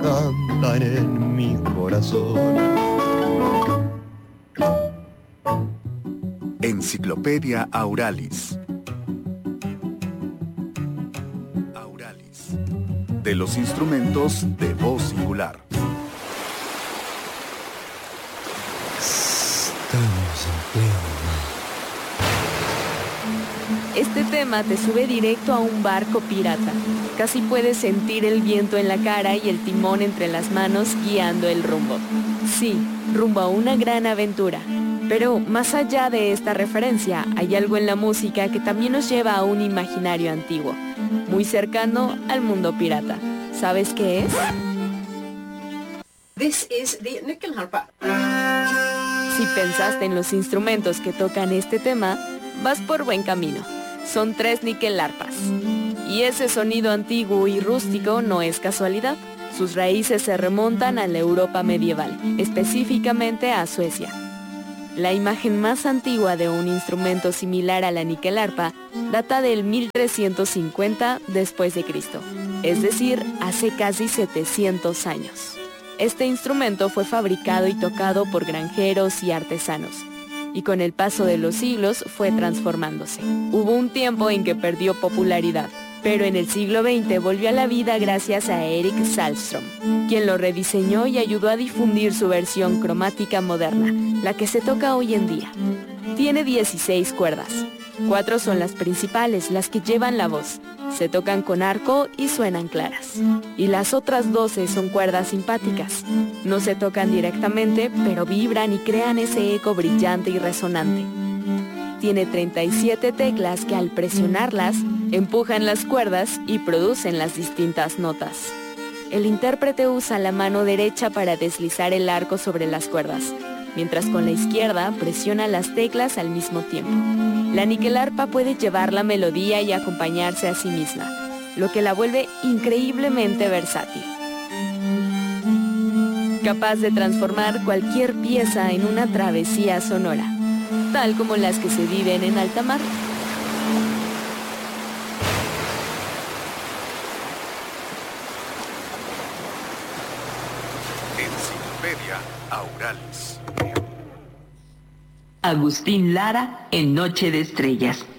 cantan en mi corazón. Enciclopedia Auralis. De los instrumentos de voz singular. Estamos en pleno mar. Este tema te sube directo a un barco pirata. Casi puedes sentir el viento en la cara y el timón entre las manos guiando el rumbo. Sí, rumbo a una gran aventura. Pero más allá de esta referencia, hay algo en la música que también nos lleva a un imaginario antiguo, muy cercano al mundo pirata. ¿Sabes qué es? This is the nyckelharpa. Si pensaste en los instrumentos que tocan este tema, vas por buen camino. Son 3 nyckelharpas. Y ese sonido antiguo y rústico no es casualidad. Sus raíces se remontan a la Europa medieval, específicamente a Suecia. La imagen más antigua de un instrumento similar a la nyckelharpa data del 1350 después de Cristo, es decir, hace casi 700 años. Este instrumento fue fabricado y tocado por granjeros y artesanos, y con el paso de los siglos fue transformándose. Hubo un tiempo en que perdió popularidad, pero en el siglo XX volvió a la vida gracias a Erik Sahlström, quien lo rediseñó y ayudó a difundir su versión cromática moderna, la que se toca hoy en día. Tiene 16 cuerdas. 4 son las principales, las que llevan la voz. Se tocan con arco y suenan claras. Y las otras 12 son cuerdas simpáticas. No se tocan directamente, pero vibran y crean ese eco brillante y resonante. Tiene 37 teclas que al presionarlas, empujan las cuerdas y producen las distintas notas. El intérprete usa la mano derecha para deslizar el arco sobre las cuerdas, mientras con la izquierda presiona las teclas al mismo tiempo. La nyckelharpa puede llevar la melodía y acompañarse a sí misma, lo que la vuelve increíblemente versátil. Capaz de transformar cualquier pieza en una travesía sonora, tal como las que se viven en alta mar. Enciclopedia Auralis. Agustín Lara en Noche de Estrellas.